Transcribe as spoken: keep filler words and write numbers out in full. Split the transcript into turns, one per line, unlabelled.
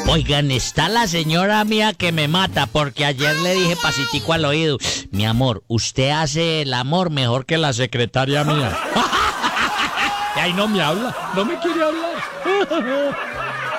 Oigan, está la señora mía que me mata porque ayer le dije pasitico al oído. Mi amor, usted hace el amor mejor que la secretaria mía. Y ahí no me habla, no me quiere hablar.